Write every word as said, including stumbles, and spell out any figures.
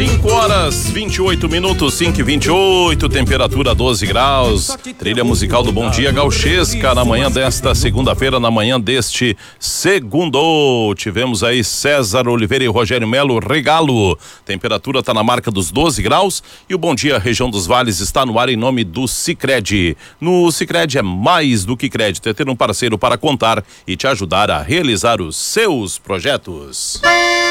cinco horas, vinte e oito minutos, cinco e vinte e oito, temperatura doze graus. Trilha musical do Bom Dia Gauchesca na manhã desta segunda-feira, na manhã deste segundo. Tivemos aí César Oliveira e Rogério Melo, Regalo. Temperatura está na marca dos doze graus e o Bom Dia Região dos Vales está no ar em nome do Sicredi. No Sicredi é mais do que crédito, é ter um parceiro para contar e te ajudar a realizar os seus projetos.